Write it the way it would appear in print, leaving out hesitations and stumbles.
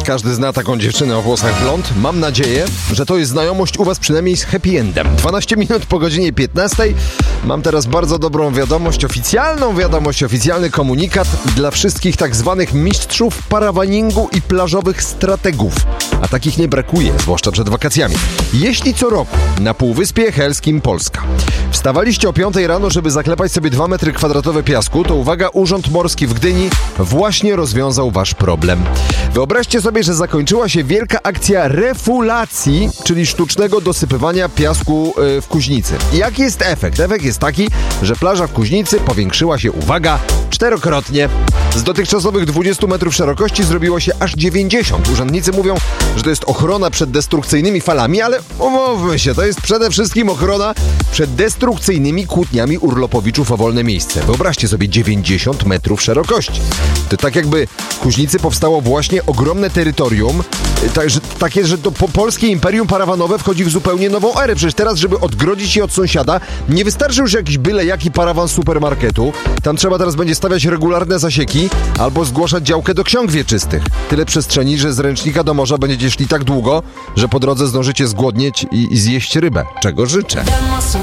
Każdy zna taką dziewczynę o włosach blond. Mam nadzieję, że to jest znajomość u was przynajmniej z happy endem. 12 minut po godzinie 15. Mam teraz bardzo dobrą wiadomość, oficjalny komunikat dla wszystkich tak zwanych mistrzów parawaningu i plażowych strategów. A takich nie brakuje, zwłaszcza przed wakacjami. Jeśli co roku na Półwyspie Helskim, Polska, wstawaliście o 5 rano, żeby zaklepać sobie 2 metry kwadratowe piasku, to uwaga, Urząd Morski w Gdyni właśnie rozwiązał wasz problem. Wyobraźcie sobie, że zakończyła się wielka akcja refulacji, czyli sztucznego dosypywania piasku w Kuźnicy. I jaki jest efekt? Efekt jest taki, że plaża w Kuźnicy powiększyła się, uwaga, 4-krotnie. Z dotychczasowych 20 metrów szerokości zrobiło się aż 90. Urzędnicy mówią, że to jest ochrona przed destrukcyjnymi falami, ale umówmy się, to jest przede wszystkim ochrona przed destrukcyjnymi kłótniami urlopowiczów o wolne miejsce. Wyobraźcie sobie 90 metrów szerokości. To tak jakby w Kuźnicy powstało właśnie ogromne terytorium, takie, że to polskie imperium parawanowe wchodzi w zupełnie nową erę. Przecież teraz, żeby odgrodzić się od sąsiada, nie wystarczy już jakiś byle jaki parawan supermarketu. Tam trzeba teraz będzie stawiać regularne zasieki albo zgłaszać działkę do ksiąg wieczystych. Tyle przestrzeni, że z Ręcznika do morza będziecie szli tak długo, że po drodze zdążycie zgłodnieć i zjeść rybę. Czego życzę.